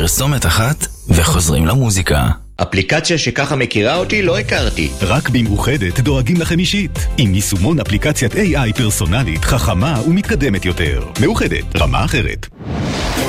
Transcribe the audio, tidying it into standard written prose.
פרסומת אחת וחוזרים למוזיקה. אפליקציה שככה מכירה אותי לא הכרתי. רק במאוחדת דואגים לכם אישית. עם יישומון אפליקציית AI פרסונלית, חכמה ומתקדמת יותר. מאוחדת, רמה אחרת.